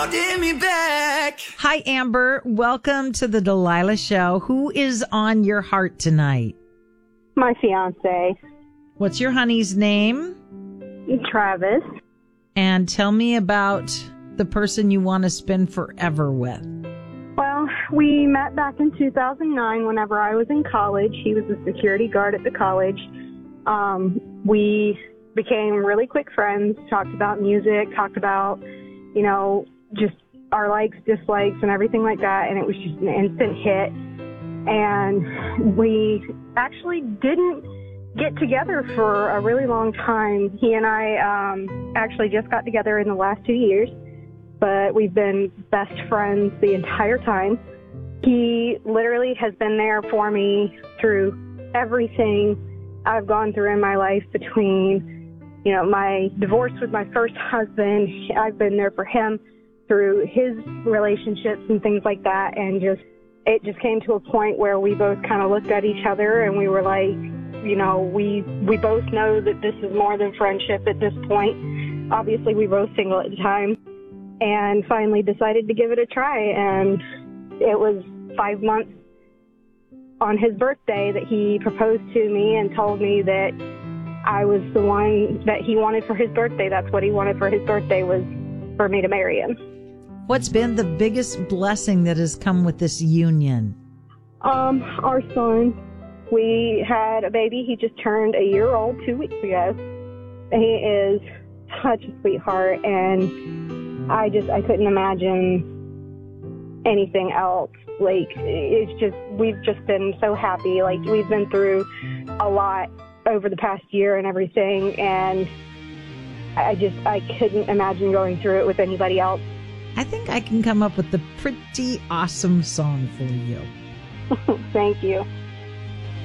Give me back. Hi, Amber. Welcome to the Delilah Show. Who is on your heart tonight? My fiance, What's your honey's name? Travis. And tell me about the person you want to spend forever with. Well, we met back in 2009 whenever I was in college. He was a security guard at the college. We became really quick friends, talked about music, talked about, just our likes, dislikes, and everything like that, and it was just an instant hit. And we actually didn't get together for a really long time. He and I actually just got together in the last 2 years, but we've been best friends the entire time. He literally has been there for me through everything I've gone through in my life between, my divorce with my first husband. I've been there for him through his relationships and things like that, and it just came to a point where we both kind of looked at each other and we were like, we both know that this is more than friendship at this point. Obviously, we were both single at the time, and finally decided to give it a try. And it was 5 months on his birthday that he proposed to me and told me that I was the one that he wanted for his birthday. That's what he wanted for his birthday, was for me to marry him. What's been the biggest blessing that has come with this union? Our son. We had a baby. He just turned a year old 2 weeks ago. He is such a sweetheart, and I couldn't imagine anything else. We've just been so happy. We've been through a lot over the past year and everything, and I couldn't imagine going through it with anybody else. I think I can come up with a pretty awesome song for you. Thank you.